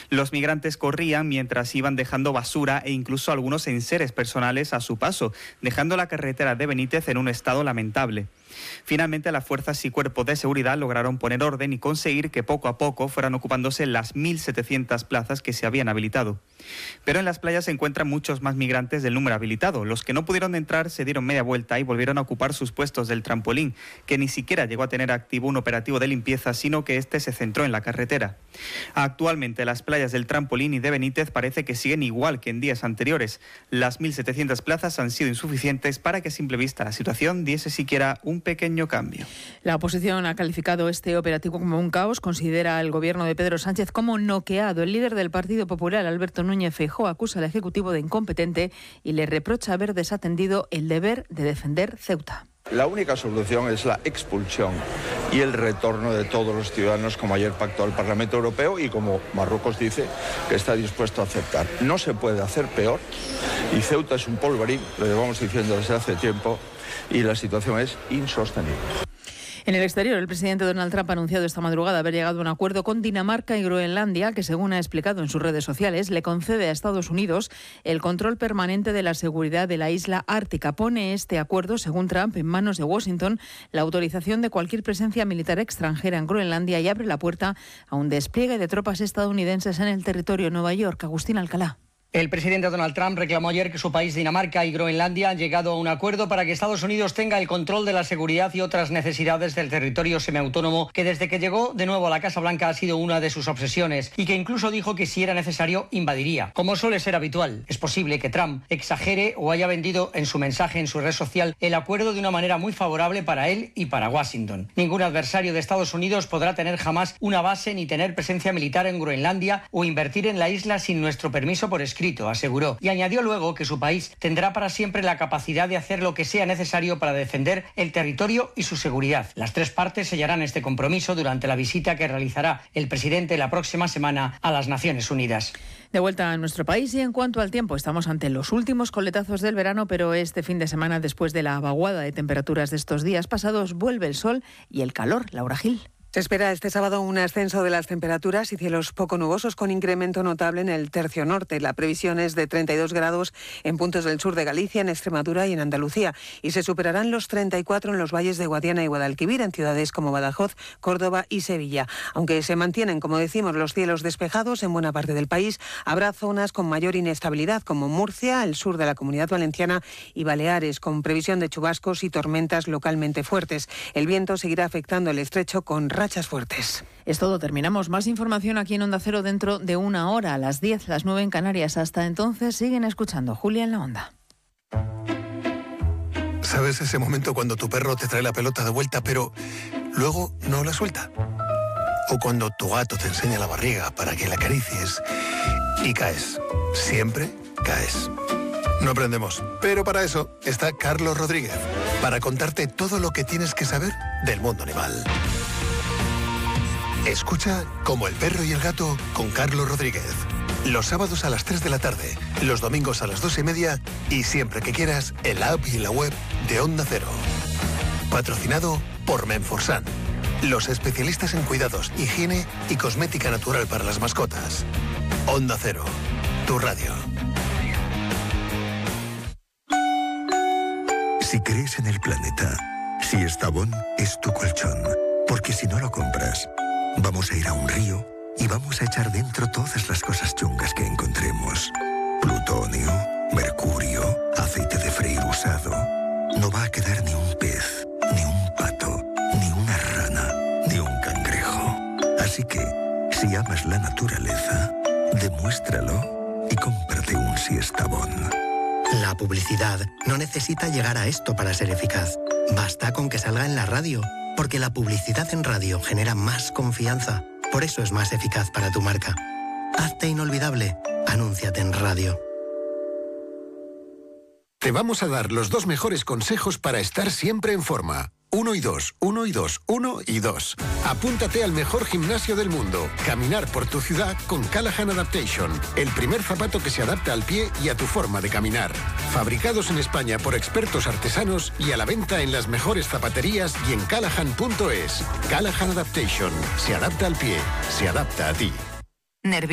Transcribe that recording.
Los migrantes corrían mientras iban dejando basura e incluso algunos enseres personales a su paso, dejando la carretera de Benítez en un estado lamentable. Finalmente, las fuerzas y cuerpos de seguridad lograron poner orden y conseguir que poco a poco fueran ocupándose las 1.700 plazas que se habían habilitado. Pero en las playas se encuentran muchos más migrantes del número habilitado. Los que no pudieron entrar se dieron media vuelta y volvieron a ocupar sus puestos del trampolín, que ni siquiera llegó a tener activo un operativo de limpieza, sino que este se centró en la carretera. Actualmente, las playas del trampolín y de Benítez parece que siguen igual que en días anteriores. Las 1.700 plazas han sido insuficientes para que a simple vista la situación diese siquiera un pequeño cambio. La oposición ha calificado este operativo como un caos. Considera al gobierno de Pedro Sánchez como noqueado. El líder del Partido Popular, Alberto Núñez Feijóo, acusa al Ejecutivo de incompetente y le reprocha haber desatendido el deber de defender Ceuta. La única solución es la expulsión y el retorno de todos los ciudadanos, como ayer pactó el Parlamento Europeo y como Marruecos dice que está dispuesto a aceptar. No se puede hacer peor y Ceuta es un polvorín, lo llevamos diciendo desde hace tiempo, y la situación es insostenible. En el exterior, el presidente Donald Trump ha anunciado esta madrugada haber llegado a un acuerdo con Dinamarca y Groenlandia que, según ha explicado en sus redes sociales, le concede a Estados Unidos el control permanente de la seguridad de la isla ártica. Pone este acuerdo, según Trump, en manos de Washington la autorización de cualquier presencia militar extranjera en Groenlandia y abre la puerta a un despliegue de tropas estadounidenses en el territorio de Nueva York. Agustín Alcalá. El presidente Donald Trump reclamó ayer que su país, Dinamarca y Groenlandia, han llegado a un acuerdo para que Estados Unidos tenga el control de la seguridad y otras necesidades del territorio semiautónomo que desde que llegó de nuevo a la Casa Blanca ha sido una de sus obsesiones y que incluso dijo que si era necesario invadiría. Como suele ser habitual, es posible que Trump exagere o haya vendido en su mensaje en su red social el acuerdo de una manera muy favorable para él y para Washington. Ningún adversario de Estados Unidos podrá tener jamás una base ni tener presencia militar en Groenlandia o invertir en la isla sin nuestro permiso por escrito, aseguró, y añadió luego que su país tendrá para siempre la capacidad de hacer lo que sea necesario para defender el territorio y su seguridad. Las tres partes sellarán este compromiso durante la visita que realizará el presidente la próxima semana a las Naciones Unidas. De vuelta a nuestro país y en cuanto al tiempo, estamos ante los últimos coletazos del verano, pero este fin de semana, después de la vaguada de temperaturas de estos días pasados, vuelve el sol y el calor. Laura Gil. Se espera este sábado un ascenso de las temperaturas y cielos poco nubosos con incremento notable en el tercio norte. La previsión es de 32 grados en puntos del sur de Galicia, en Extremadura y en Andalucía. Y se superarán los 34 en los valles de Guadiana y Guadalquivir, en ciudades como Badajoz, Córdoba y Sevilla. Aunque se mantienen, como decimos, los cielos despejados en buena parte del país, habrá zonas con mayor inestabilidad, como Murcia, el sur de la Comunidad Valenciana y Baleares, con previsión de chubascos y tormentas localmente fuertes. El viento seguirá afectando el estrecho con rachas fuertes. Es todo, terminamos. Más información aquí en Onda Cero dentro de una hora, a las 10, las 9 en Canarias. Hasta entonces, siguen escuchando Julia en la Onda. ¿Sabes ese momento cuando tu perro te trae la pelota de vuelta, pero luego no la suelta? O cuando tu gato te enseña la barriga para que la acaricies y caes. Siempre caes. No aprendemos, pero para eso está Carlos Rodríguez, para contarte todo lo que tienes que saber del mundo animal. Escucha Como el perro y el gato con Carlos Rodríguez. Los sábados a las 3 de la tarde, los domingos a las 2:30 y siempre que quieras en la app y en la web de Onda Cero. Patrocinado por Menforsan, los especialistas en cuidados, higiene y cosmética natural para las mascotas. Onda Cero, tu radio. Si crees en el planeta, si Estavón es tu colchón, porque si no lo compras, vamos a ir a un río y vamos a echar dentro todas las cosas chungas que encontremos. Plutonio, mercurio, aceite de freír usado. No va a quedar ni un pez, ni un pato, ni una rana, ni un cangrejo. Así que, si amas la naturaleza, demuéstralo y cómprate un Siestabón. La publicidad no necesita llegar a esto para ser eficaz. Basta con que salga en la radio, porque la publicidad en radio genera más confianza. Por eso es más eficaz para tu marca. Hazte inolvidable. Anúnciate en radio. Te vamos a dar los 2 mejores consejos para estar siempre en forma. 1 y 2, 1 y 2, 1 y 2. Apúntate al mejor gimnasio del mundo. Caminar por tu ciudad con Callahan Adaptation. El primer zapato que se adapta al pie y a tu forma de caminar. Fabricados en España por expertos artesanos y a la venta en las mejores zapaterías y en callahan.es. Callahan Adaptation. Se adapta al pie. Se adapta a ti.